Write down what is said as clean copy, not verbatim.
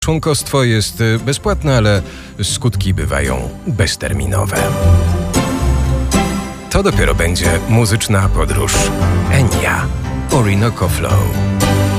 Członkostwo jest bezpłatne, ale skutki bywają bezterminowe. To dopiero będzie muzyczna podróż. Enya, Orinoco Flow.